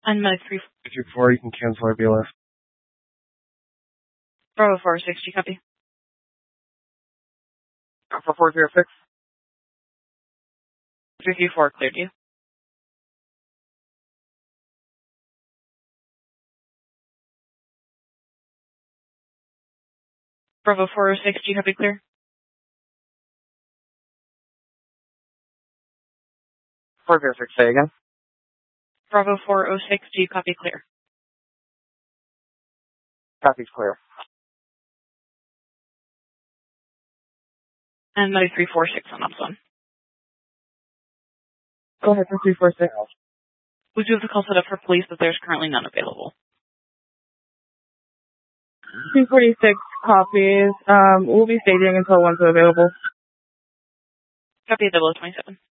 And Medic 324, you can cancel our BLS. Bravo 460, copy. Alpha 406. 334, cleared you. Bravo 406, do you copy clear? Four zero six, say again. Bravo 406, do you copy clear? Copy's clear. And Medic 346 on Ops 1. Go ahead for 346. We do have the call set up for police, but there's currently none available. 246 copies. We'll be staging until one's available. Copy at 0027.